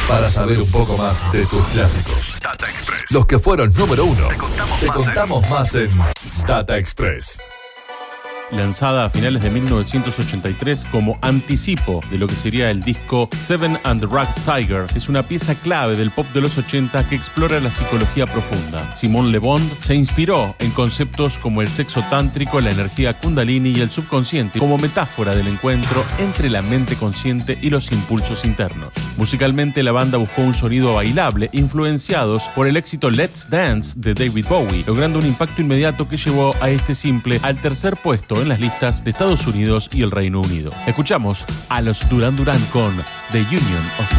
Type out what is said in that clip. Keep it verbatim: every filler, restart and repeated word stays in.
Para saber un poco más de tus clásicos. Data Express. Los que fueron número uno. Te contamos, Te más, contamos más en Data Express. Lanzada a finales de mil novecientos ochenta y tres como anticipo de lo que sería el disco Seven and the Rag Tiger, es una pieza clave del pop de los ochenta que explora la psicología profunda. Simone Le Bon se inspiró en conceptos como el sexo tántrico, la energía kundalini y el subconsciente como metáfora del encuentro entre la mente consciente y los impulsos internos. Musicalmente, la banda buscó un sonido bailable influenciados por el éxito Let's Dance de David Bowie, logrando un impacto inmediato que llevó a este simple al tercer puesto en las listas de Estados Unidos y el Reino Unido. Escuchamos a los Duran Duran con The Union of